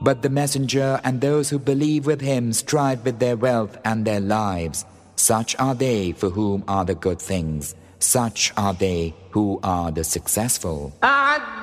But the Messenger and those who believe with him strive with their wealth and their lives. Such are they for whom are the good things. Such are they who are the successful.